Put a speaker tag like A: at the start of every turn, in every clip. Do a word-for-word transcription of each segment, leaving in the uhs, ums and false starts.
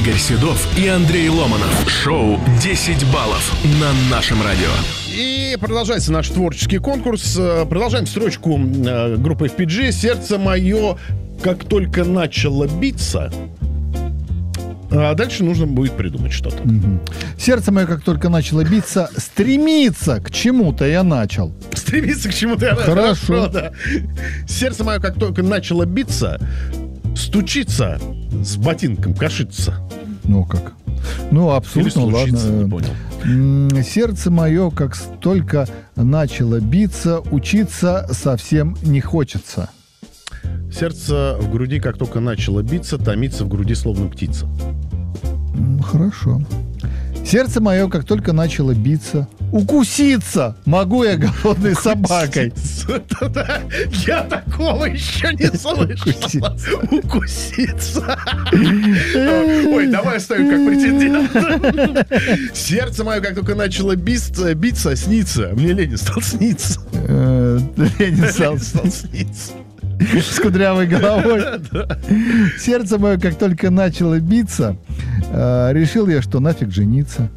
A: Игорь Седов и Андрей Ломанов. Шоу «десять баллов» на нашем радио.
B: И продолжается наш творческий конкурс. Продолжаем строчку группы эф пи джи. «Сердце мое, как только начало биться». А дальше нужно будет придумать что-то.
C: Угу. Сердце мое, как только начало биться, стремиться к чему-то я начал.
B: Стремиться к чему-то я начал.
C: Хорошо.
B: Хорошо, да. Сердце мое, как только начало биться, стучится с ботинком, кашится.
C: Ну как? Ну, абсолютно,
B: Или случится,
C: ладно.
B: не понял.
C: Сердце мое, как только начало биться, учиться совсем не хочется.
B: Сердце в груди, как только начало биться, томится в груди, словно птица.
C: Хорошо. Сердце мое, как только начало биться, укуситься могу я голодной собакой.
B: Я такого еще не слышал. Укуситься. Ой, давай оставим как претендент. Сердце мое, как только начало биться, биться, снится. Мне Ленин стал сниться.
C: Ленин стал сниться. С кудрявой головой. Сердце мое, как только начало биться, э, решил я, что нафиг жениться.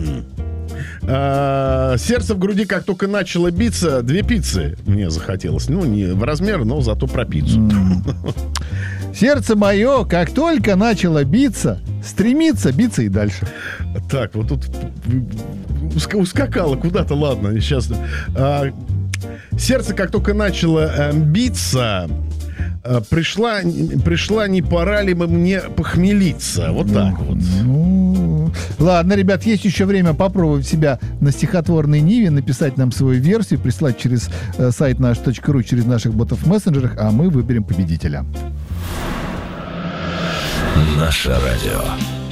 B: А, сердце в груди, как только начало биться, две пиццы мне захотелось. Ну, не в размер, но зато про пиццу.
C: Сердце мое, как только начало биться, стремится биться и дальше.
B: Так, вот тут ускакало куда-то, ладно, сейчас... А, сердце, как только начало э, биться, э, пришла, пришла, не пора ли бы мне похмелиться. Вот
C: ну,
B: так вот.
C: Ну, ладно, ребят, есть еще время попробовать себя на стихотворной ниве, написать нам свою версию, прислать через э, сайт наш точка ру, через наших ботов в мессенджерах, а мы выберем победителя.
A: Наше радио.